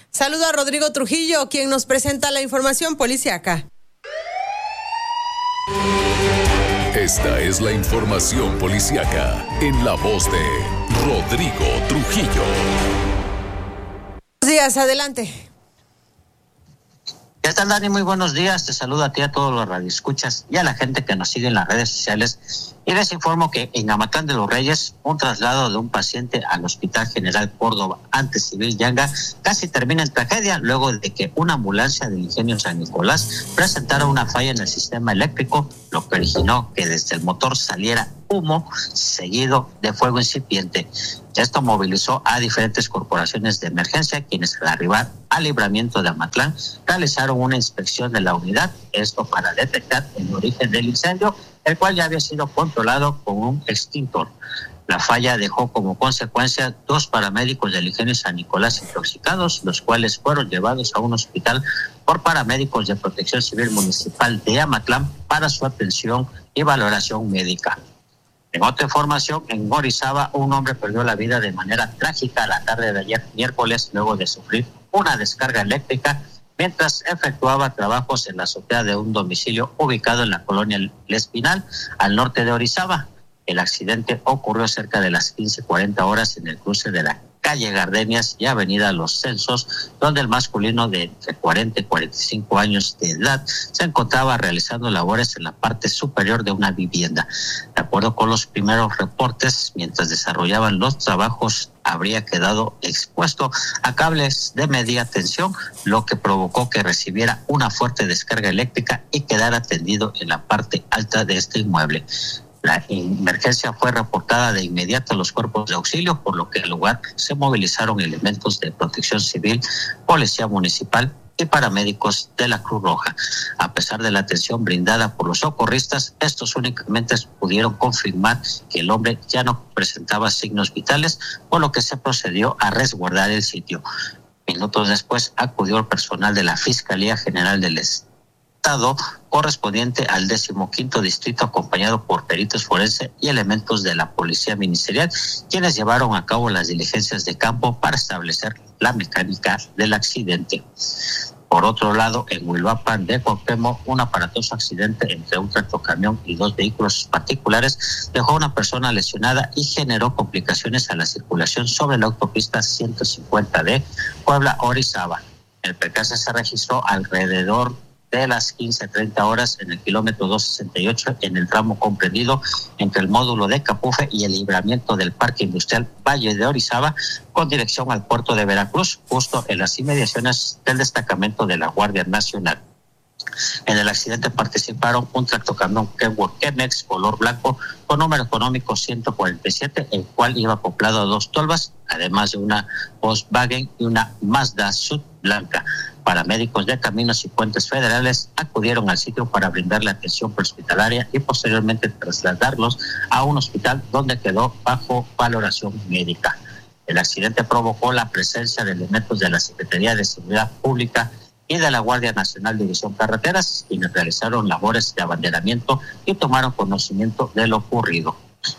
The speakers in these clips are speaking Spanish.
Saludo a Rodrigo Trujillo, quien nos presenta la información policíaca. Esta es la información policíaca en la voz de Rodrigo Trujillo. Buenos días, adelante. ¿Qué tal, Dani? Muy buenos días. Te saludo a ti, a todos los radioescuchas y a la gente que nos sigue en las redes sociales. Y les informo que en Amatlán de los Reyes, un traslado de un paciente al Hospital General Córdoba ante Civil Yanga casi termina en tragedia luego de que una ambulancia del Ingenio San Nicolás presentara una falla en el sistema eléctrico, lo que originó que desde el motor saliera humo seguido de fuego incipiente. Esto movilizó a diferentes corporaciones de emergencia, quienes al arribar al libramiento de Amatlán realizaron una inspección de la unidad, esto para detectar el origen del incendio, el cual ya había sido controlado con un extintor. La falla dejó como consecuencia 2 paramédicos del Ingenio San Nicolás intoxicados, los cuales fueron llevados a un hospital por paramédicos de Protección Civil Municipal de Amatlán para su atención y valoración médica. En otra información, en Orizaba, un hombre perdió la vida de manera trágica la tarde de ayer miércoles luego de sufrir una descarga eléctrica mientras efectuaba trabajos en la azotea de un domicilio ubicado en la colonia El Espinal, al norte de Orizaba. El accidente ocurrió cerca de las 15:40 horas en el cruce de la calle Gardenias y avenida Los Censos, donde el masculino de entre 40 y 45 años de edad se encontraba realizando labores en la parte superior de una vivienda. De acuerdo con los primeros reportes, mientras desarrollaban los trabajos, habría quedado expuesto a cables de media tensión, lo que provocó que recibiera una fuerte descarga eléctrica y quedara tendido en la parte alta de este inmueble. La emergencia fue reportada de inmediato a los cuerpos de auxilio, por lo que al lugar se movilizaron elementos de Protección Civil, Policía Municipal y paramédicos de la Cruz Roja. A pesar de la atención brindada por los socorristas, estos únicamente pudieron confirmar que el hombre ya no presentaba signos vitales, por lo que se procedió a resguardar el sitio. Minutos después acudió el personal de la Fiscalía General del Estado correspondiente al 15º distrito, acompañado por peritos forenses y elementos de la Policía Ministerial, quienes llevaron a cabo las diligencias de campo para establecer la mecánica del accidente. Por otro lado, en Huilhuapan de Cuauhtémoc, un aparatoso accidente entre un tractocamión y 2 vehículos particulares dejó a una persona lesionada y generó complicaciones a la circulación sobre la autopista 150 de Puebla-Orizaba. El percance se registró alrededor de las 15:30 horas en el kilómetro 268, en el tramo comprendido entre el módulo de Capufe y el libramiento del Parque Industrial Valle de Orizaba, con dirección al puerto de Veracruz, justo en las inmediaciones del destacamento de la Guardia Nacional. En el accidente participaron un tractocamión Kenworth Chemex color blanco con número económico 147, el cual iba acoplado a 2 tolvas, además de una Volkswagen y una Mazda Sud blanca. Paramédicos de Caminos y Puentes Federales acudieron al sitio para brindarle atención prehospitalaria y posteriormente trasladarlos a un hospital donde quedó bajo valoración médica. El accidente provocó la presencia de elementos de la Secretaría de Seguridad Pública y de la Guardia Nacional División Carreteras, quienes realizaron labores de abanderamiento y tomaron conocimiento de lo ocurrido.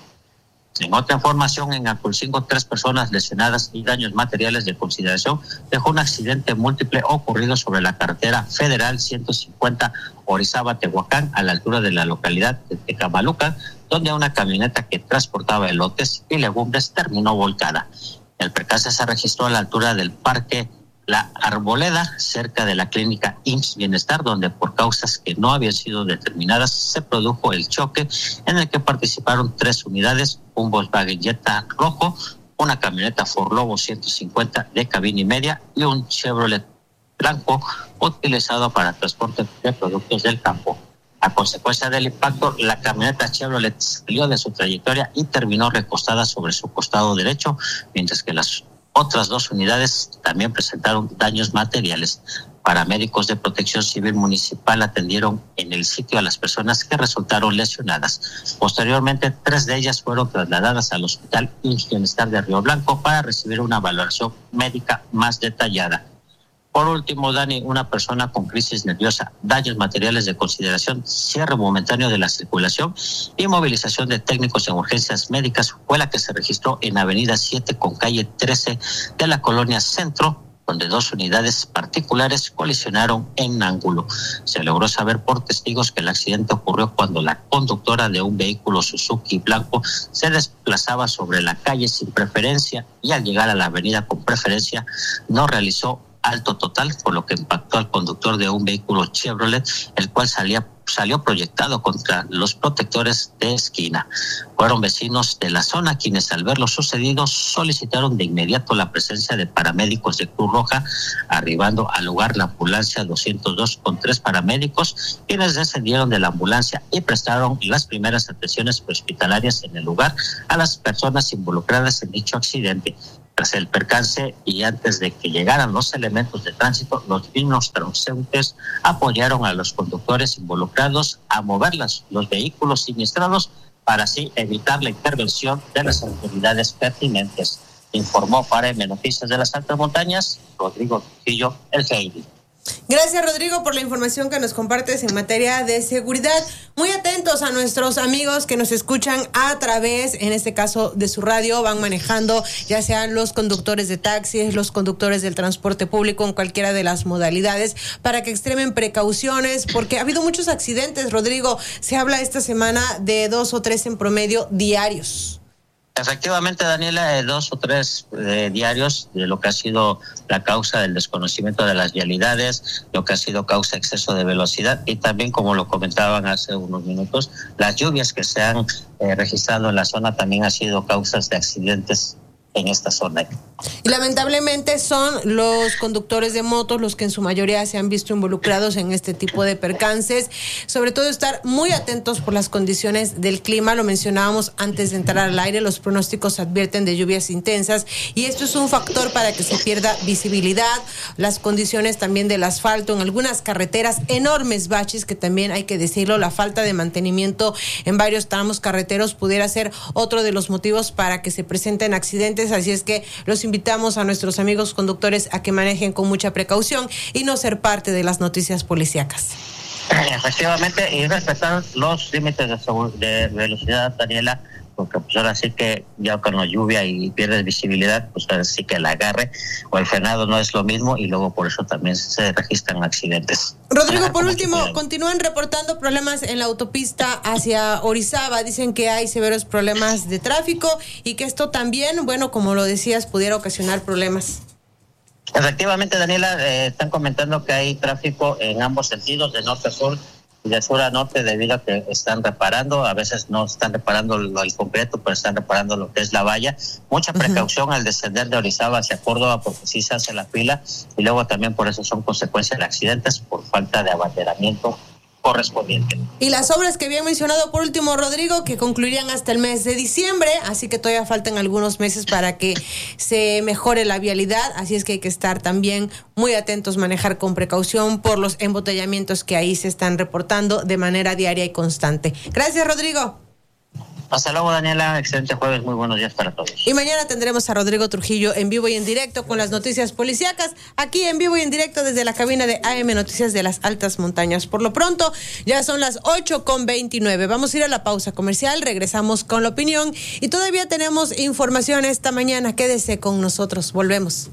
En otra información, en Aculcingo, 3 personas lesionadas y daños materiales de consideración dejó un accidente múltiple ocurrido sobre la carretera federal 150 Orizaba-Tehuacán, a la altura de la localidad de Tecamalucan, donde una camioneta que transportaba elotes y legumbres terminó volcada. El percance se registró a la altura del Parque La Arboleda, cerca de la clínica IMSS Bienestar, donde por causas que no habían sido determinadas se produjo el choque en el que participaron 3 unidades, un Volkswagen Jetta rojo, una camioneta Ford Lobo 150 de cabina y media y un Chevrolet blanco utilizado para transporte de productos del campo. A consecuencia del impacto, la camioneta Chevrolet salió de su trayectoria y terminó recostada sobre su costado derecho, mientras que las otras 2 unidades también presentaron daños materiales. Paramédicos de Protección Civil Municipal atendieron en el sitio a las personas que resultaron lesionadas. Posteriormente, 3 de ellas fueron trasladadas al Hospital IMSS Bienestar de Río Blanco para recibir una valoración médica más detallada. Por último, Dani, una persona con crisis nerviosa, daños materiales de consideración, cierre momentáneo de la circulación y movilización de técnicos en urgencias médicas fue la que se registró en Avenida 7 con calle 13 de la Colonia Centro, donde dos unidades particulares colisionaron en ángulo. Se logró saber por testigos que el accidente ocurrió cuando la conductora de un vehículo Suzuki blanco se desplazaba sobre la calle sin preferencia y al llegar a la avenida con preferencia no realizó alto total, por lo que impactó al conductor de un vehículo Chevrolet, el cual salió proyectado contra los protectores de esquina. Fueron vecinos de la zona quienes al ver lo sucedido solicitaron de inmediato la presencia de paramédicos de Cruz Roja, arribando al lugar la ambulancia 202 con 3 paramédicos, quienes descendieron de la ambulancia y prestaron las primeras atenciones hospitalarias en el lugar a las personas involucradas en dicho accidente. Tras el percance y antes de que llegaran los elementos de tránsito, los mismos transeúntes apoyaron a los conductores involucrados a mover los vehículos siniestrados para así evitar la intervención de las autoridades pertinentes. Informó para M Noticias de las Altas Montañas, Rodrigo Trujillo, el GID. Gracias, Rodrigo, por la información que nos compartes en materia de seguridad. Muy atentos a nuestros amigos que nos escuchan a través, en este caso, de su radio, van manejando, ya sean los conductores de taxis, los conductores del transporte público, en cualquiera de las modalidades, para que extremen precauciones, porque ha habido muchos accidentes, Rodrigo. Se habla esta semana de 2 o 3 en promedio diarios. Efectivamente, Daniela, 2 o 3 diarios de lo que ha sido la causa del desconocimiento de las vialidades, lo que ha sido causa de exceso de velocidad y también, como lo comentaban hace unos minutos, las lluvias que se han registrado en la zona también han sido causas de accidentes en esta zona. Y lamentablemente son los conductores de motos los que en su mayoría se han visto involucrados en este tipo de percances. Sobre todo estar muy atentos por las condiciones del clima. Lo mencionábamos antes de entrar al aire, los pronósticos advierten de lluvias intensas y esto es un factor para que se pierda visibilidad. Las condiciones también del asfalto en algunas carreteras, enormes baches que también hay que decirlo, la falta de mantenimiento en varios tramos carreteros pudiera ser otro de los motivos para que se presenten accidentes. Así es que los invitamos a nuestros amigos conductores a que manejen con mucha precaución y no ser parte de las noticias policíacas. Efectivamente, y respetar los límites de velocidad, Daniela, porque pues ahora sí que ya con la lluvia y pierdes visibilidad, pues ahora sí que el agarre o el frenado no es lo mismo y luego por eso también se registran accidentes. Rodrigo, por último, continúan reportando problemas en la autopista hacia Orizaba. Dicen que hay severos problemas de tráfico y que esto también, bueno, como lo decías, pudiera ocasionar problemas. Efectivamente, Daniela, están comentando que hay tráfico en ambos sentidos, de norte a sur y de sur a norte, debido a que están reparando, a veces no están reparando lo concreto, pero están reparando lo que es la valla. Mucha precaución al descender de Orizaba hacia Córdoba, porque sí se hace la fila, y luego también por eso son consecuencias de accidentes por falta de abanderamiento correspondiente. Y las obras que habían mencionado por último, Rodrigo, que concluirían hasta el mes de diciembre, así que todavía faltan algunos meses para que se mejore la vialidad, así es que hay que estar también muy atentos, manejar con precaución por los embotellamientos que ahí se están reportando de manera diaria y constante. Gracias, Rodrigo. Hasta luego, Daniela. Excelente jueves. Muy buenos días para todos. Y mañana tendremos a Rodrigo Trujillo en vivo y en directo con las noticias policíacas, aquí en vivo y en directo desde la cabina de AM Noticias de las Altas Montañas. Por lo pronto, ya son las 8:29. Vamos a ir a la pausa comercial, regresamos con la opinión y todavía tenemos información esta mañana. Quédese con nosotros. Volvemos.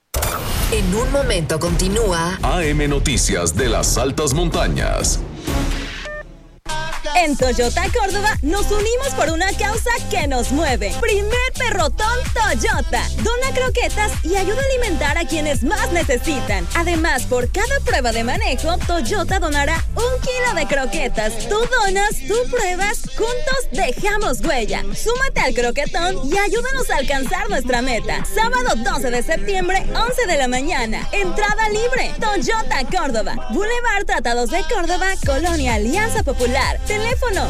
En un momento continúa AM Noticias de las Altas Montañas. En Toyota Córdoba nos unimos por una causa que nos mueve. Primer Perrotón Toyota. Dona croquetas y ayuda a alimentar a quienes más necesitan. Además, por cada prueba de manejo, Toyota donará 1 kilo de croquetas. Tú donas, tú pruebas, juntos dejamos huella. Súmate al croquetón y ayúdanos a alcanzar nuestra meta. Sábado 12 de septiembre, 11 de la mañana. Entrada libre. Toyota Córdoba. Boulevard Tratados de Córdoba, Colonia Alianza Popular. Teléfono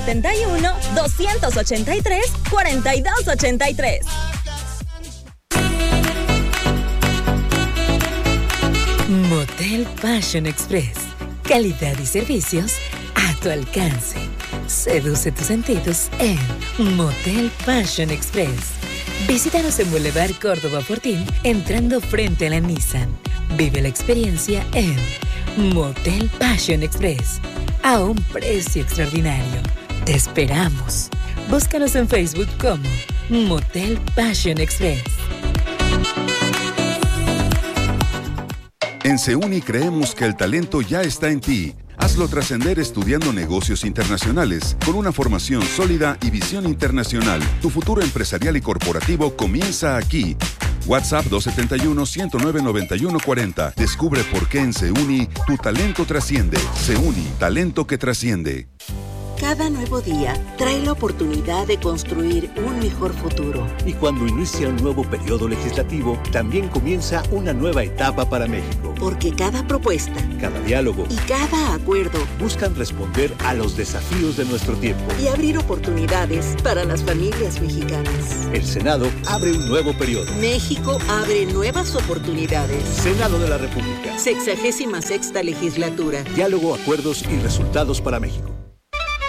271-283-4283. Motel Passion Express. Calidad y servicios a tu alcance. Seduce tus sentidos en Motel Passion Express. Visítanos en Boulevard Córdoba Fortín, entrando frente a la Nissan. Vive la experiencia en Motel Passion Express. A un precio extraordinario. Te esperamos. Búscanos en Facebook como Motel Passion Express. En SEUNI creemos que el talento ya está en ti. Hazlo trascender estudiando negocios internacionales, con una formación sólida y visión internacional. Tu futuro empresarial y corporativo comienza aquí. WhatsApp 271-109-9140. Descubre por qué en SEUNI tu talento trasciende. SEUNI, talento que trasciende. Cada nuevo día trae la oportunidad de construir un mejor futuro. Y cuando inicia un nuevo periodo legislativo, también comienza una nueva etapa para México. Porque cada propuesta, cada diálogo y cada acuerdo buscan responder a los desafíos de nuestro tiempo y abrir oportunidades para las familias mexicanas. El Senado abre un nuevo periodo. México abre nuevas oportunidades. Senado de la República. 66ª legislatura. Diálogo, acuerdos y resultados para México.